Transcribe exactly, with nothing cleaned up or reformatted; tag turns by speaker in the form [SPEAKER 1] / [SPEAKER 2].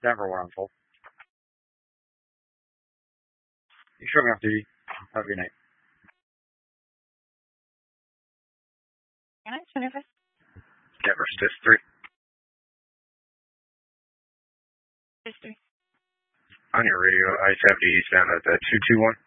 [SPEAKER 1] Denver one on full. You showed me off duty. Have a good night.
[SPEAKER 2] Good night, Jennifer.
[SPEAKER 1] Denver, Stiff three.
[SPEAKER 2] Stiff three.
[SPEAKER 1] On your radio, I seventy eastbound at the two two one.